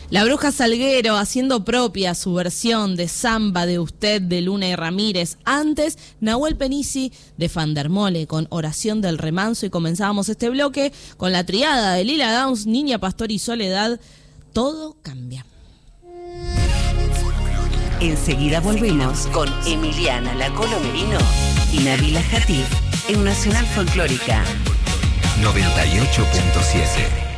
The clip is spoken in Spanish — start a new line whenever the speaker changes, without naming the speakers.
La Bruja Salguero haciendo propia su versión de Samba de Usted de Luna y Ramírez. Antes, Nahuel Penisi de Fandermole con Oración del Remanso. Y comenzábamos este bloque con la triada de Lila Downs, Niña Pastor y Soledad. Todo cambia.
Enseguida volvemos con Emiliana La Colomerino y Nabila Hatif en Nacional Folclórica
98.7.